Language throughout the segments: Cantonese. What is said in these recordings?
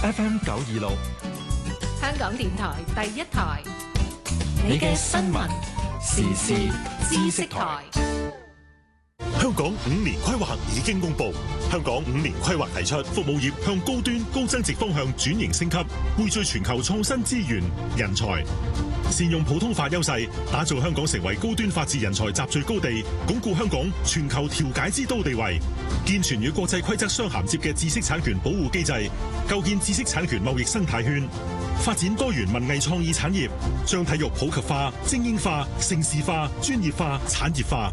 FM 926， 香港電台第一台，你嘅新聞時事知識台。 香港5年規劃已經公布，香港5年規劃提出服務業向高端高增值方向轉型升級，匯聚全球創新資源、人才，善用普通法優勢，打造香港成為高端法治人才集聚高地，鞏固香港全球調解之都地位，健全與國際規則相銜接嘅知識產權保護機制，構建知識產權貿易生態圈，發展多元文藝創意產業，將體育普及化、精英化、盛事化、專業化、產業化。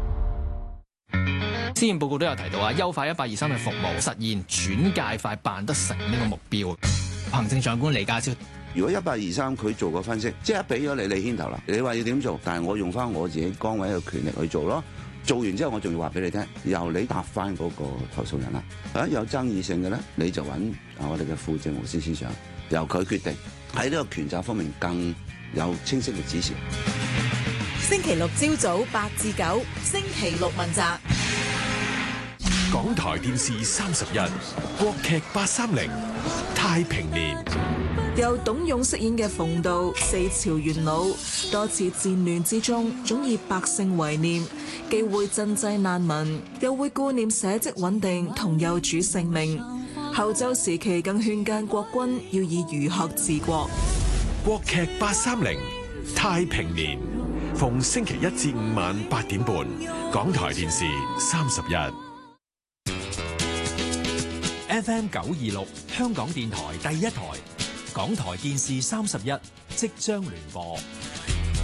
施政報告都有提到啊，優化1823嘅服務，實現轉介快辦得成呢個目標。行政長官李家超， 如果1823佢做個分析，即係俾咗你牽頭啦，你話要點做，但係我用翻我自己崗位嘅權力去做咯。做完之後，我仲要話俾你聽，由你答翻嗰個投訴人啦。有爭議性嘅咧，你就揾我哋嘅副政務司司長，由佢決定喺呢個權責方面更有清晰嘅指示。 星期六朝早8至9，星期六問責。 港台電視31，國劇830，太平年。 由董勇飾演嘅馮道，4朝元老，多次戰亂之中，總以百姓為念，既會賑濟難民，又會顧念社稷穩定同幼主性命。後周時期更勸諫國君要以儒學治國。 國劇830，太平年，逢星期1至5晚8點半，港台電視31。 FM 926，香港電台第一台，港台電視31即將聯播。